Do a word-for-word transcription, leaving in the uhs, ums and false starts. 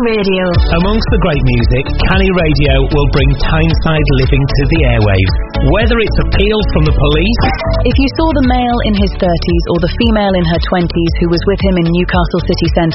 Radio. Amongst the great music, Canny Radio will bring Tyneside living to the airwaves. Whether it's appeals from the police... If you saw the male in his thirties or the female in her twenties who was with him in Newcastle city centre